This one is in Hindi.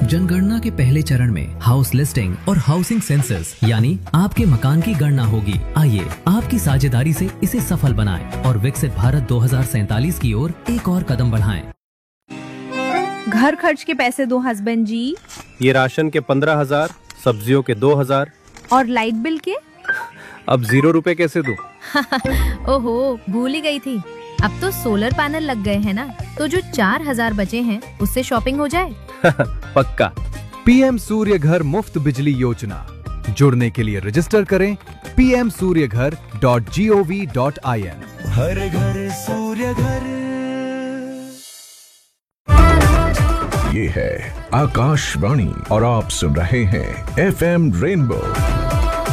जनगणना के पहले चरण में हाउस लिस्टिंग और हाउसिंग सेंसस यानी आपके मकान की गणना होगी। आइए आपकी साझेदारी से इसे सफल बनाएं और विकसित भारत 2047 की ओर एक और कदम बढ़ाएं। घर खर्च के पैसे दो हस्बैंड जी। ये राशन के 15,000, सब्जियों के 2,000 और लाइट बिल के? अब 0 रुपए कैसे दूं? ओहो, भूल ही गई थी। अब तो सोलर पैनल लग गए हैं ना, तो जो 4,000 बचे हैं उससे शॉपिंग हो जाए। पक्का। पीएम सूर्य घर मुफ्त बिजली योजना। जुड़ने के लिए रजिस्टर करें pmsuryaghar.gov.in। हर घर सूर्य घर। ये है आकाशवाणी और आप सुन रहे हैं FM रेनबो